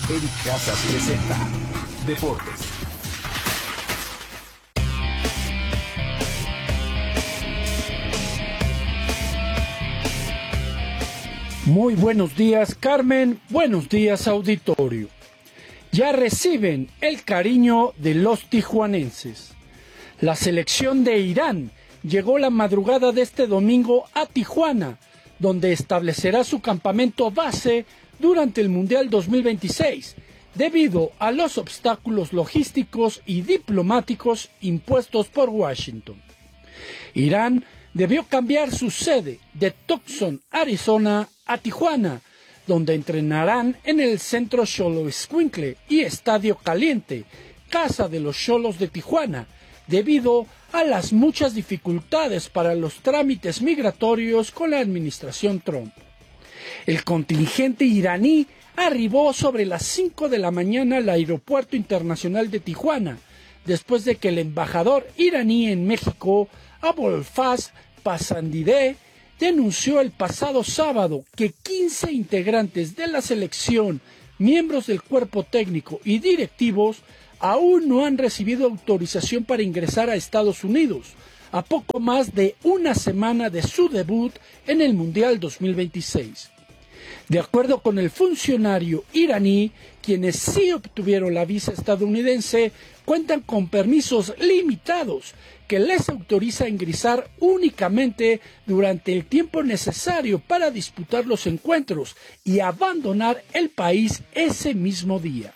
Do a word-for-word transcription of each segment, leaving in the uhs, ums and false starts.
Eric Casas presenta Deportes. Muy buenos días, Carmen. Buenos días, auditorio. Ya reciben el cariño de los tijuanenses. La selección de Irán llegó la madrugada de este domingo a Tijuana, donde establecerá su campamento base durante el Mundial dos mil veintiséis, debido a los obstáculos logísticos y diplomáticos impuestos por Washington. Irán debió cambiar su sede de Tucson, Arizona, a Tijuana, donde entrenarán en el Centro Xoloitzcuintle y Estadio Caliente, casa de los Xolos de Tijuana, debido a las muchas dificultades para los trámites migratorios con la administración Trump. El contingente iraní arribó sobre las cinco de la mañana al Aeropuerto Internacional de Tijuana, después de que el embajador iraní en México, Abolfaz Pasandideh, denunció el pasado sábado que quince integrantes de la selección, miembros del cuerpo técnico y directivos, aún no han recibido autorización para ingresar a Estados Unidos, a poco más de una semana de su debut en el Mundial dos mil veintiséis. De acuerdo con el funcionario iraní, quienes sí obtuvieron la visa estadounidense cuentan con permisos limitados que les autoriza ingresar únicamente durante el tiempo necesario para disputar los encuentros y abandonar el país ese mismo día.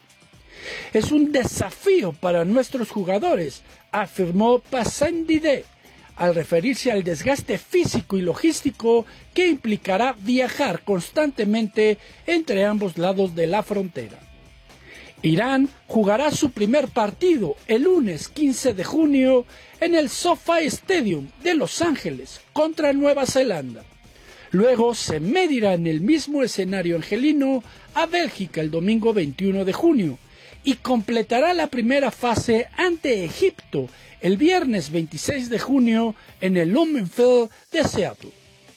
Es un desafío para nuestros jugadores, afirmó Pasandideh, al referirse al desgaste físico y logístico que implicará viajar constantemente entre ambos lados de la frontera. Irán jugará su primer partido el lunes quince de junio en el SoFi Stadium de Los Ángeles contra Nueva Zelanda. Luego se medirá en el mismo escenario angelino a Bélgica el domingo veintiuno de junio y completará la primera fase ante Egipto el viernes veintiséis de junio en el Lumen Field de Seattle.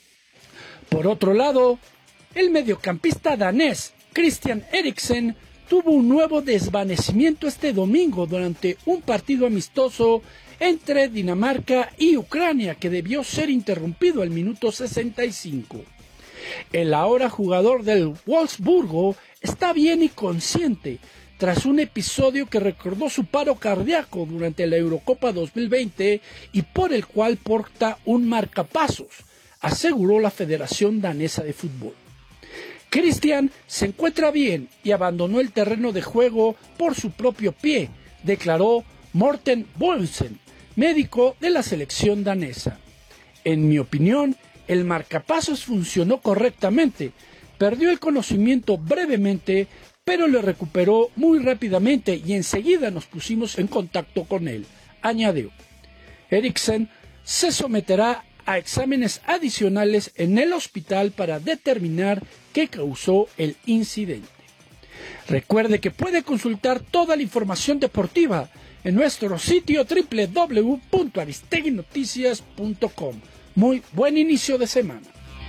Por otro lado, el mediocampista danés Christian Eriksen tuvo un nuevo desvanecimiento este domingo durante un partido amistoso entre Dinamarca y Ucrania que debió ser interrumpido al minuto sesenta y cinco. El ahora jugador del Wolfsburgo está bien y consciente tras un episodio que recordó su paro cardíaco durante la Eurocopa dos mil veinte y por el cual porta un marcapasos, aseguró la Federación Danesa de Fútbol. Christian se encuentra bien y abandonó el terreno de juego por su propio pie, declaró Morten Boelsen, médico de la selección danesa. En mi opinión, el marcapasos funcionó correctamente, perdió el conocimiento brevemente, pero lo recuperó muy rápidamente y enseguida nos pusimos en contacto con él, añadió. Eriksen se someterá a exámenes adicionales en el hospital para determinar qué causó el incidente. Recuerde que puede consultar toda la información deportiva en nuestro sitio doble u doble u doble u punto aristeguinoticias punto com. Muy buen inicio de semana.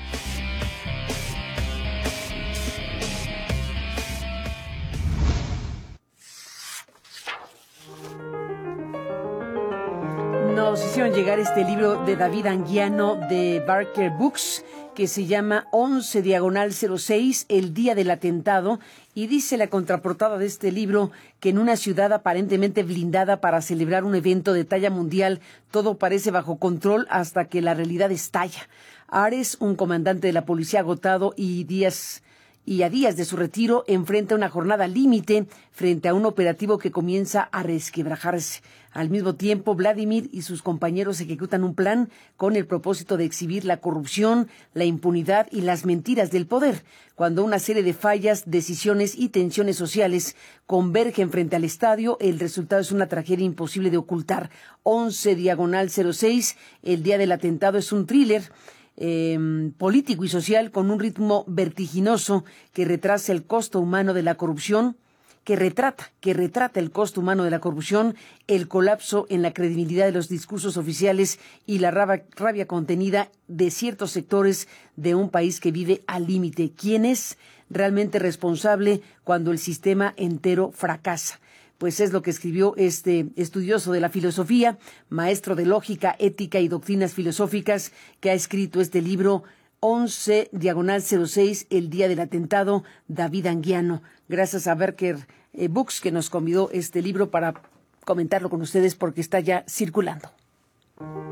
Nos hicieron llegar este libro de David Anguiano de Barker Books que se llama once diagonal cero seis, el día del atentado, y dice la contraportada de este libro que en una ciudad aparentemente blindada para celebrar un evento de talla mundial, todo parece bajo control hasta que la realidad estalla. Ares, un comandante de la policía agotado y días y a días de su retiro, enfrenta una jornada límite frente a un operativo que comienza a resquebrajarse. Al mismo tiempo, Vladimir y sus compañeros ejecutan un plan con el propósito de exhibir la corrupción, la impunidad y las mentiras del poder. Cuando una serie de fallas, decisiones y tensiones sociales convergen frente al estadio, el resultado es una tragedia imposible de ocultar. once diagonal cero seis, el día del atentado, es un thriller Eh, político y social con un ritmo vertiginoso que retrasa el costo humano de la corrupción que retrata, que retrata el costo humano de la corrupción, el colapso en la credibilidad de los discursos oficiales y la rabia, rabia contenida de ciertos sectores de un país que vive al límite. ¿Quién es realmente responsable cuando el sistema entero fracasa? Pues es lo que escribió este estudioso de la filosofía, maestro de lógica, ética y doctrinas filosóficas, que ha escrito este libro once diagonal cero seis, el día del atentado, David Anguiano. Gracias a Barker eh, Books, que nos convidó este libro para comentarlo con ustedes porque está ya circulando.